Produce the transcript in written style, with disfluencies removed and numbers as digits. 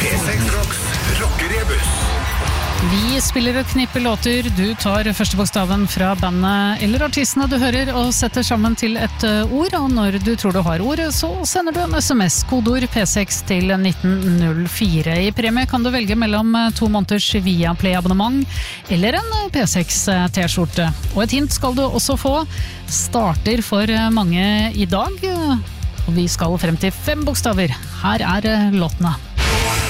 P6 Rocks rockerebus. Vi spiller et knippe låter, du tar første bokstaven fra bandet eller artistene du hører og setter sammen til et ord, og når du tror du har ordet, så sender du en SMS, kodeord P6 til 1904. I premie kan du velge mellom 2 måneders Viaplay-abonnement eller en P6 T-skjorte. Og et hint skal du også få, starter for mange i dag, og vi skal frem til 5 bokstaver. Her er låtene.